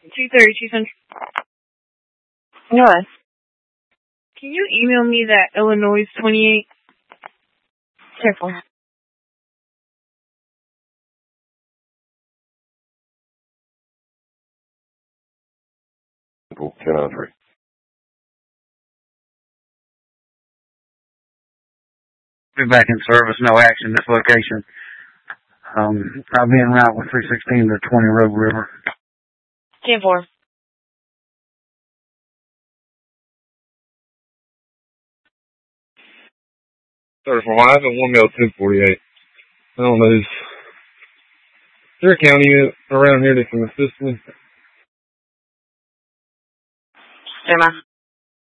232 Central. Yes. Can you email me that Illinois 28? Careful. Canary. Be back in service, no action, this location. I'll be en route with 316 to 20 Rogue River. 10-4. Well, I haven't one go 1048. I don't know. Is there a county around here that can assist me? Emma.